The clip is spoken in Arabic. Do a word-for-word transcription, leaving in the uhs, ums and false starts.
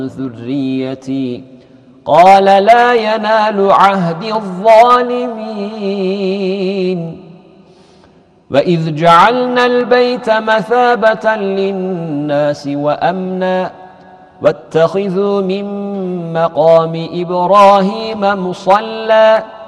ذريتي قال لا ينال عهد الظالمين. وإذ جعلنا البيت مثابة للناس وأمنا واتخذوا من مقام إبراهيم مصلى